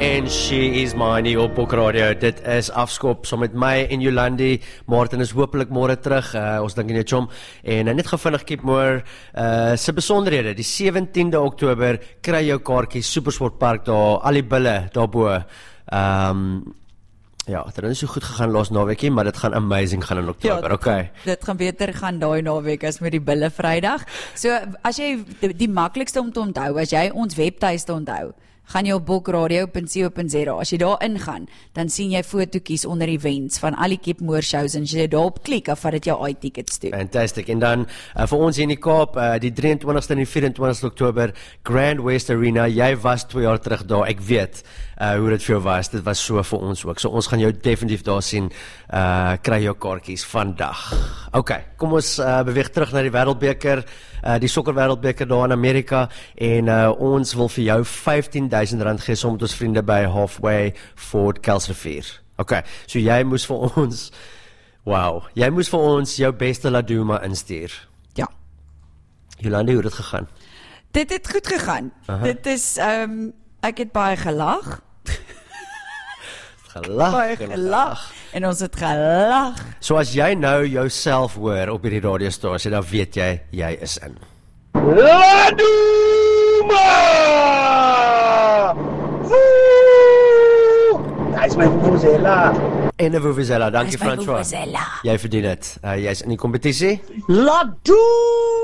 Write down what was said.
En She Is Mine hier op Bok Radio. Dit is afskop saam met my en Jolandi. Martin is hopelik môre terug. Ons dink in jou chom. En net gou vinnig Keepmoor se besonderhede. Die 17de Oktober kry jou kaartjie Supersportpark daar, al die bulle daarbo. Ja, dit is so goed gegaan laas naweekie, maar dit gaan amazing gaan in Oktober, okay. Dit gaan beter gaan daai naweek as met die bulle Vrydag. So, as jy die maklikste om te onthou, as jy ons webtuiste onthou, gaan jy op bokradio.co.za. As jy daar ingaan, dan sien jy fotootjies onder events van al die Keepmoor shows en as jy daarop klik, dan vat dit jou iTickets toe. Fantastic. En dan vir ons hier in die Kaap, die 23ste en die 24ste Oktober, Grand West Arena. Jy was 2 jaar terug daar. Ek weet hoe dit vir jou was. Dit was so vir ons ook. So ons gaan jou definitief daar sien. Kry jou kaartjies vandag. Okay, kom ons beweeg terug na die Wêreldbeker, die sokker Wêreldbeker daar in Amerika en ons wil vir jou R15,000 gee saam met ons vriende by Halfway Ford Kelsrivier. Okay, so jy moes vir ons jou beste Laduma instuur. Ja. Jolandi, hoe het dit gegaan? Dit het goed gegaan. Dit is, ek het baie gelag. Gelag. En ons het gelag. So as jy nou jouself hoor op hierdie radiostasie, dan weet jy is in. Laduma! Daar is my vuvuzela. En 'n vuvuzela, dankie François. Jy verdien dit. Jy's in die kompetisie. Laduma!